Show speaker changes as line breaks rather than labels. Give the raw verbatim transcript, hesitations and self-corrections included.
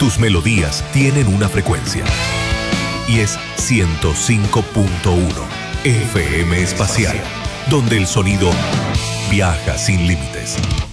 tus melodías tienen una frecuencia. Y es ciento cinco punto uno F M Espacial, donde el sonido viaja sin límites.